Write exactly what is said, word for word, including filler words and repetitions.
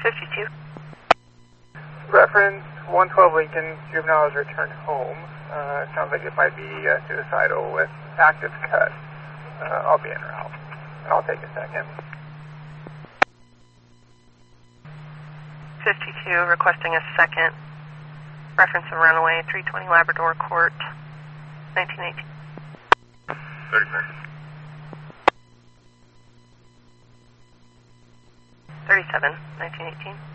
fifty-two. Reference one twelve Lincoln, juvenile is returned home. Uh, sounds like it might be uh, suicidal with active cut. Uh, I'll be en route. I'll take a second. fifty-two, requesting a second. Reference of runaway, three twenty Labrador Court, nineteen eighteen. thirty seconds. thirty-seven, nineteen eighteen.